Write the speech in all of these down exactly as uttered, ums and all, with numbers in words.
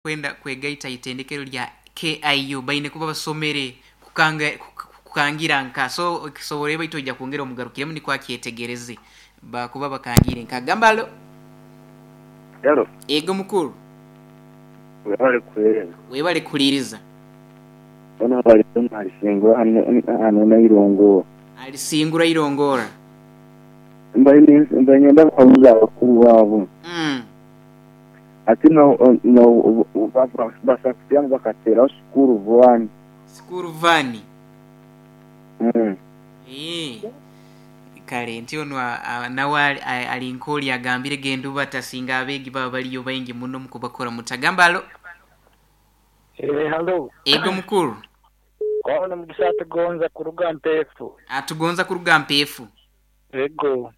kwenda kwegaita itendekero lya K I U baine kuba basomere kukanga kukangira nka so kisobore baitoja kuongera omugarukiremu ni kwa kietegereze ba kuba bakangire nka gambalo yalo ego mukuru webale kuliriza webale kuliriza ona bali tumali singura ano na irongo ali singura irongora mbaini mbanyenda kwauza bakuru babo mm ati no no basa kutyanga bakatera skuru vani skuru vani mm eh kale ntyo no nawali alinkoli agambire gendo batasinga abegi baba baliyo bayingi muno mukubakora mutagambalo eh hello ego mukuru kwaona mugisate gonza kuruga mpefu atugonza kuruga mpefu ego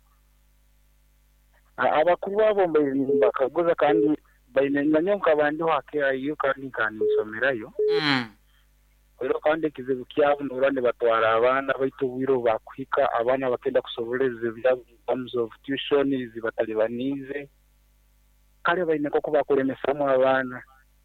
abakuru babo mbayimba kagoza kandi bayinenya nyonka bandi hake ayo kandi kandi somerayo mm rero kandi kizibu kyabo nurane batwara abana baitubwiro bakwika abana bakenda kusoboleza bya terms of tuition zibatali banize kale bayine ko kubakuremesa mu abana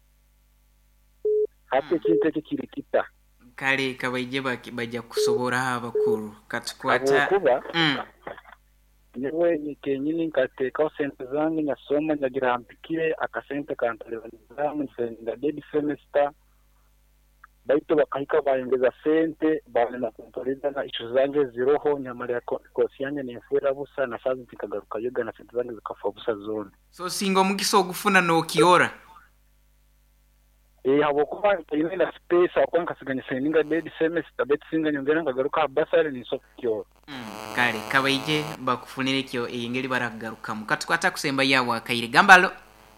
hape kinte kikirikita kale kabaije bajya kusobora abakuru katukwata mm niwe nikenyini nkateka sente zangu nyasoma nyagira hampikire akasente kantalebaniza mu dead semester baito bakahika bayongeza sente bane na kontroliza na ishu zange ziroho nyamara ya kosiyanye nefera busa na fazi tikagaruka yoga na sente zange zikafa busa zone so singo mugiso gufuna no kiora eh habo kuba ine na space akonka siganya seninga dead semester bet singa nyongera ngagaruka basari ni so kiora mm kale kabaije bakufunire kyo eyengeri baragaruka mukatwata kusemba yawo akaire gambalo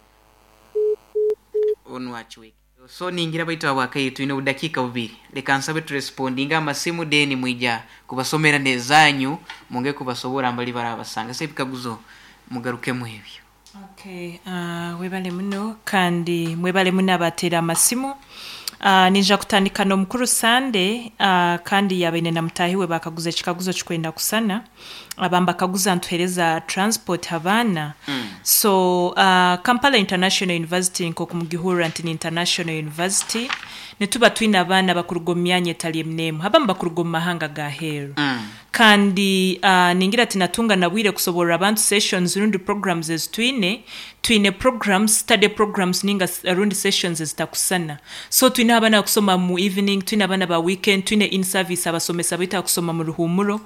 onwachwe so ningira baito abakaire tuine udakika ubiri leka nsabe tu respondinga amasimu deni mwija kubasomera nezanyu munge kubasobora mbali barabasanga se bikaguzo mugaruke muhebyo okay uh webale muno kandi mwebale muno abatera amasimu uh ninja kutandika no mukuru Sunday uh kandi yabene na mutahiwe bakaguze chikaguzo chikwenda kusana abamba kaguza ntuhereza transport abana mm. so uh Kampala International University nko kumugihura ntini International University netuba twina abana bakurugomyanye tali mnemu abamba kurugoma mahanga gaheru mm. kandi uh, ningira tinatunga na bwire kusobora abantu sessions rundi programs as twine twine programs study programs ninga rundi sessions zitakusana so twine abana kusoma mu evening twine abana ba weekend twine in service abasomesa bita kusoma mu ruhumuro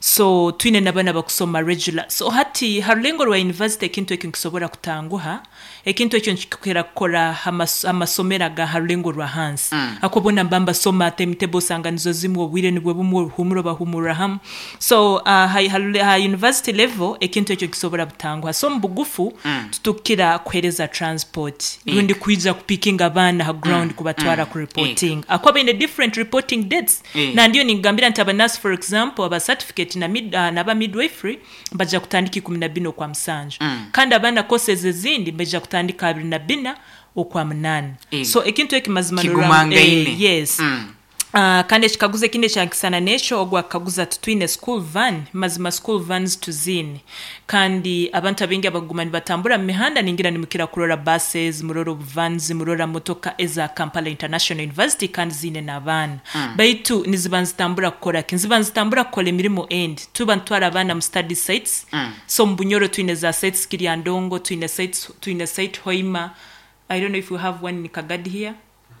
so twine nabana bakusoma regular so hati harulengo rwa university kintu ekinkusobora kutanguha ekintu ekyo nkikera kora amasomera ga harulengo rwa hansi mm. akobona mbamba soma timetable sanganizo zimwe obwire nibwe bumwe ruhumuro bahumura ham so uh, high, high university level ekintu ekyo kisobora butangwa so mbugufu mm. tutukira kwereza transport rundi kuija kupicking abana ha ground mm. kubatwara mm. ku reporting akoba in a different reporting dates mm. na ndio ningambira ntaba nas for example aba certificate na mid uh, na ba midwifery baja kutandika kumi na bina kwa msanja mm. kandi abana courses ezindi baja kutandika abiri na bina okwa munane mm. so ekintu ekimazima no eh, yes mm. Uh, kandi chikaguze kinde chankisana nesho ogwa kaguza tutwine school van mazima school vans tuzine kandi abantu abingi abagumani batambura mihanda ningira nimukira kurora buses muroro vans murora motoka eza Kampala International University kandi zine na van mm. baitu nizibanzitambura kukora kinzibanzitambura kukora emirimo end tuba ntwara abana mu study sites mm. so mbunyoro twine za sites Kiriandongo twine sites twine site Hoima I don't know if you have one in Kagadi here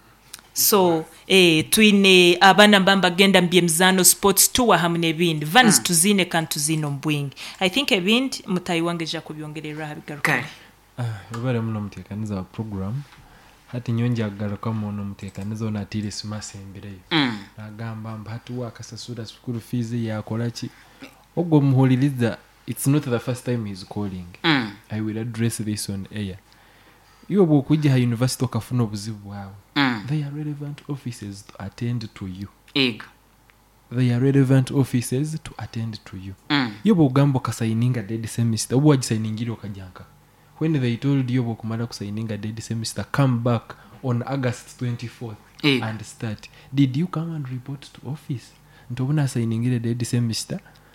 so eh twine abana mbamba genda mbyemzano sports tour hamne bindi vans mm. tuzine kan tuzino mbwingi I think ebindi mutayi wange ja kubyongerera habigaruka kale ah ubare muno mutekaniza program hati nyonje agaruka muno mutekaniza na tiri smase imbere mm. agamba mbatu akasasura school fees ya kolaki ogwo muholiliza it's not the first time he's calling mm. I will address this on air you obo kujja university okafuna obuzibu bwawe mm. they are relevant offices to attend to you ego they are relevant offices to attend to you mm. yobo gambo kasaininga dead semester obo wajisainingiro kajanka when they told you bokumara kusaininga dead semester come back on August twenty-fourth ego. and start did you come and report to office ntobuna sainingire dead semester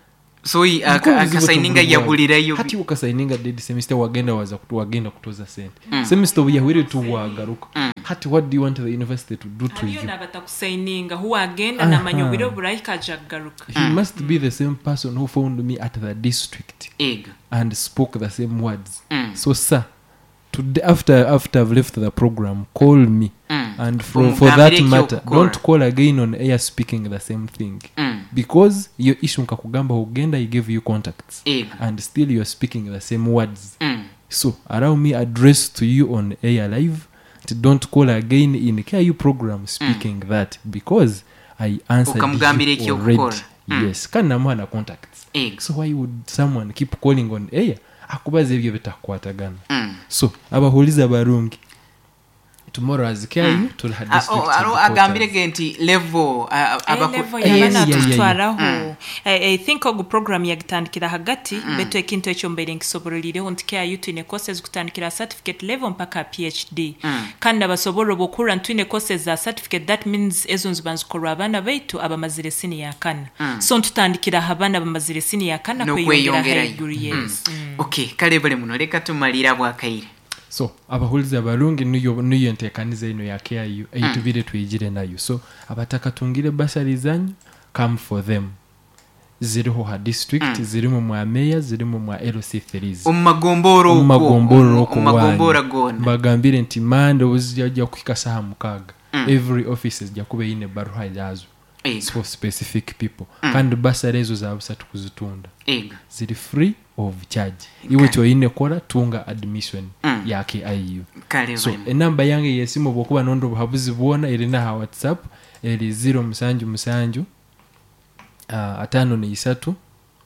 so akasaininga yabulirayo hati ukasaininga dead semester wagenda waza kutu wagenda kutoza sente mm. semester yahwire tu wagaruka mm. hati what do you want the university to do to you aliyo nabata kusaininga huwa agenda na manyobiro buraika jagaruka he mm. must be the same person who found me at the district egg and spoke the same words mm. so sir today after after I've left the program call me mm. and for, um, for that matter don't call again on air speaking the same thing mm. because your issue nkakugamba ugenda he gave you contacts Egg. and still you're speaking the same words mm. so allow me address to you on air live to don't call again in K I U program speaking mm. that because I answered you already mm. yes kana mwana contacts Egg. so why would someone keep calling on air akubaze ebyo bitakwatagana mm. so abahuliza barungi tomorrow as K I U mm. to the district aro agambire genti level abako yabana tutwaraho I think ogu program yagitandikira hagati mm. beto ekintu ekyo mbere nkisoborolire onti K I U tune courses gutandikira certificate level mpaka P H D mm. kandi abasoboro bokura ntune courses za certificate that means ezonzi banzikora abana baitu abamazire sini yakana mm. so ntutandikira habana abamazire sini yakana no kweyongera haiguru yes mm. mm. okay kale bale muno leka tumalira bwakaire so abahuliza barungi niyo niyo ntekaniza ino ya K I U eitubire mm. tuyigire nayo so abataka tungire basari zanyu come for them ziriho ha district mm. zirimo mwa mayor zirimo mwa L C three umagomboro umagomboro ko umagombora gona bagambire nti mande uzijya kwika saha mukaga mm. every offices jya kube ine baruha yazo it's for specific people mm. kandi basari ezo zabusa tukuzitunda Egg. ziri free of charge iwe okay. Ine kora tunga admission mm. ya K I U Kale so enamba yange yesimu bokuba nondo buhabuzi buona irina ha WhatsApp eri zero musanju musanju uh, atano ni isatu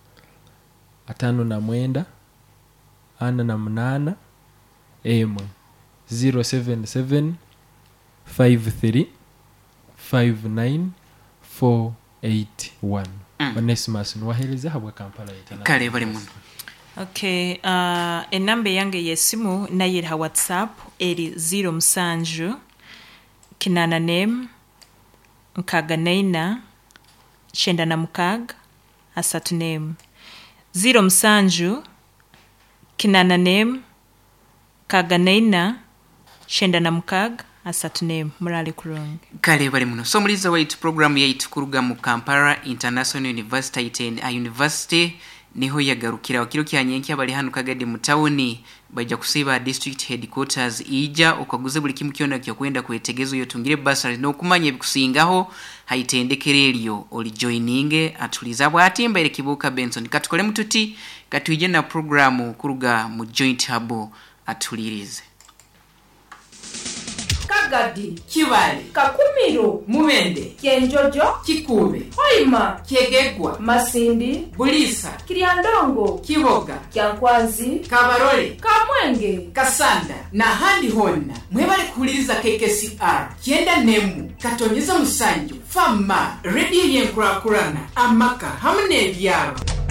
atano na mwenda ana na mnana emo zero seven seven five three five nine four eight one mm. Onesimus nwaheleza habwa Kampala itana kale bali muno okay uh enamba yange yesimu naye ha WhatsApp eri zero musanju kinana name nkaga naina chenda na mukaga asatu name zero musanju kinana name kaga naina chenda na mukaga asatu name murali kurungi kale bali muno so muliza wait program yaitu kuruga mu Kampala International University and a university niho yagarukira wakiro kyanyenki abali hanu kagade mu tawuni bajja kusiba district headquarters ija okaguze buli kimu kyona kyo kwenda kwetegezo yotungire basari no kumanya bikusingaho haitendekere elyo oli joining atuliza bwati mbere kibuka Benson katukole mututi katuje na programu kuruga mu joint hub atulirize Kagadi, Kibali, Kakumiro, Mumende, Kenjojo, Kikube, Hoima, Kyegegwa, Masindi, Bulisa, Kiriandongo, Kiboga, Kyankwazi, Kabarole, Kamwenge, Kasanda na handi honna mwebale kuhuliriza K K C R kyenda nemu katonyeza musanju fama radio yenkurakurana amaka hamwe n'ebyaro